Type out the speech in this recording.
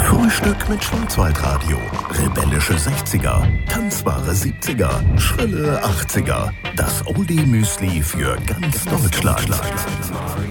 Frühstück mit Schwarzwaldradio. Rebellische 60er, tanzbare 70er, schrille 80er. Das Oldie-Müsli für ganz Deutschland.